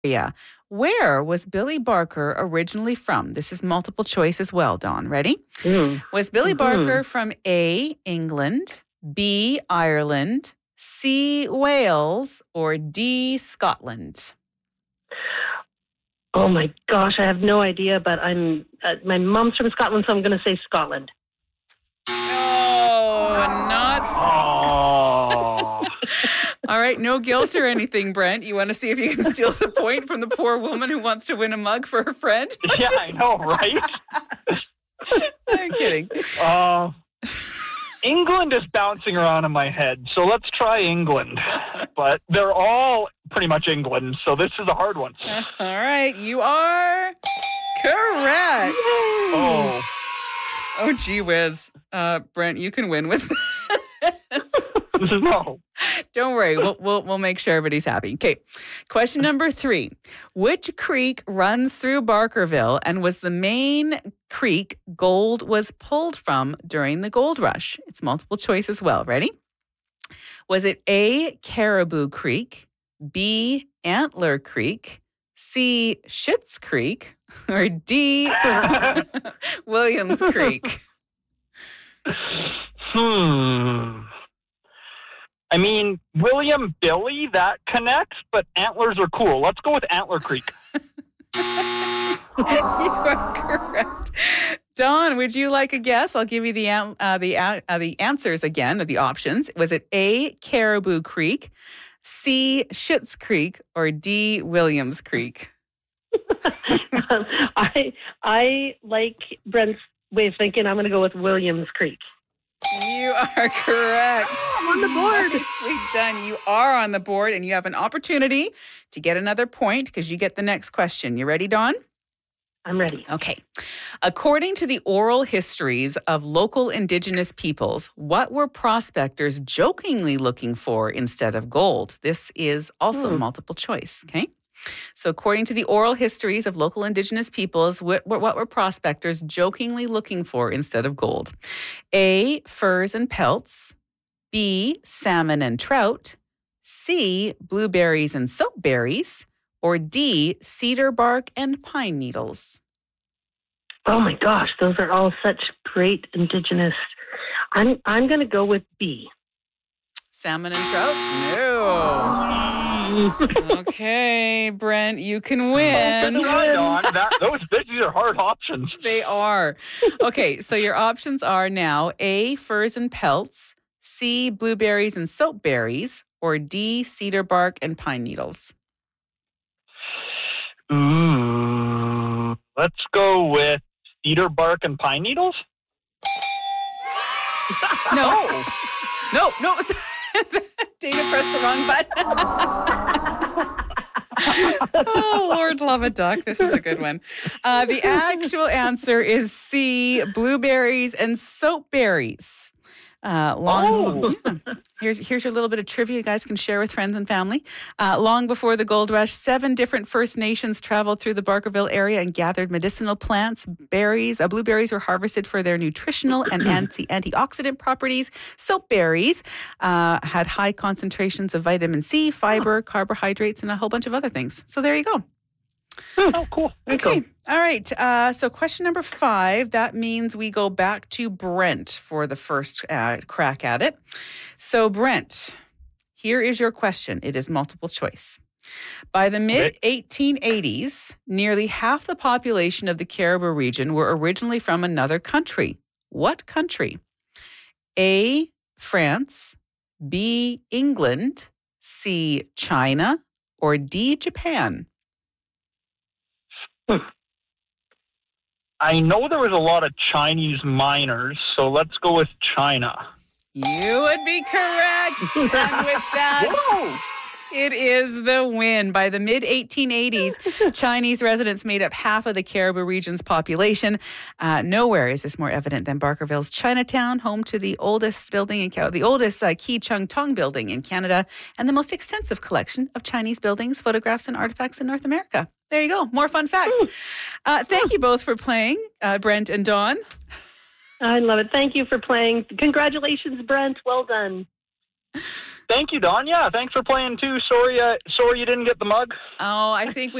area. Where was Billy Barker originally from? This is multiple choice as well, Dawn. Ready? Was Billy Barker from A, England, B, Ireland, C, Wales, or D, Scotland? Oh my gosh, I have no idea, but my mom's from Scotland, so I'm going to say Scotland. Oh, not. Oh. All right, no guilt or anything, Brent. You want to see if you can steal the point from the poor woman who wants to win a mug for her friend? Yeah, I know, right? I'm kidding. England is bouncing around in my head, so let's try England. But they're all pretty much England, so this is a hard one. All right, you are correct. Oh, gee whiz. Brent, you can win with this. No. Don't worry. We'll make sure everybody's happy. Okay. Question number 3. Which creek runs through Barkerville and was the main creek gold was pulled from during the gold rush? It's multiple choice as well. Ready? Was it A, Caribou Creek, B, Antler Creek, C, Schitt's Creek, or D, Williams Creek? I mean, William, Billy, that connects, but antlers are cool. Let's go with Antler Creek. You are correct. Dawn, would you like a guess? I'll give you the answers again, or the options. Was it A, Caribou Creek, C, Schitt's Creek, or D, Williams Creek? I like Brent's way of thinking. I'm going to go with Williams Creek. You are correct. I'm on the board. Nicely done. You are on the board, and you have an opportunity to get another point because you get the next question. You ready, Dawn? I'm ready. Okay. According to the oral histories of local Indigenous peoples, what were prospectors jokingly looking for instead of gold? This is also multiple choice, okay? So according to the oral histories of local Indigenous peoples, what were prospectors jokingly looking for instead of gold? A, furs and pelts. B, salmon and trout. C, blueberries and soapberries. Or D, cedar bark and pine needles. Oh my gosh, those are all such great Indigenous. I'm going to go with B. Salmon and trout? No. Okay, Brent, you can win. These are hard options. They are. Okay, so your options are now A, furs and pelts, C, blueberries and soapberries, or D, cedar bark and pine needles. Let's go with cedar bark and pine needles. No. Dana pressed the wrong button. Oh, Lord love a duck. This is a good one. The actual answer is C, blueberries and soapberries. Here's your little bit of trivia you guys can share with friends and family. Long before the gold rush, 7 different First Nations traveled through the Barkerville area and gathered medicinal plants. Blueberries were harvested for their nutritional and antioxidant properties. Soapberries had high concentrations of vitamin C, fiber, carbohydrates, and a whole bunch of other things. So there you go. Oh, cool. Okay. All right. So question number 5, that means we go back to Brent for the first crack at it. So Brent, here is your question. It is multiple choice. By the mid-1880s, nearly half the population of the Caribou region were originally from another country. What country? A, France, B, England, C, China, or D, Japan? I know there was a lot of Chinese miners, so let's go with China. You would be correct. And with that, it is the win. By the mid-1880s, Chinese residents made up half of the Caribou region's population. Nowhere is this more evident than Barkerville's Chinatown, home to the oldest building the oldest Ki Chung Tong building in Canada, and the most extensive collection of Chinese buildings, photographs, and artifacts in North America. There you go. More fun facts. Thank you both for playing, Brent and Dawn. I love it. Thank you for playing. Congratulations, Brent. Well done. Thank you, Dawn. Yeah, thanks for playing too. Sorry you didn't get the mug. Oh, I think